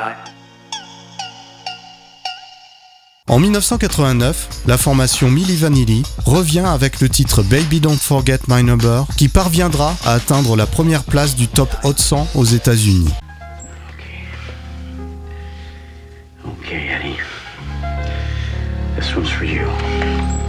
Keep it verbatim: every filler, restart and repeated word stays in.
En dix-neuf cent quatre-vingt-neuf, la formation Milli Vanilli revient avec le titre Baby Don't Forget My Number qui parviendra à atteindre la première place du top Hot cent aux États-Unis. Okay, Eddie. This one's for you.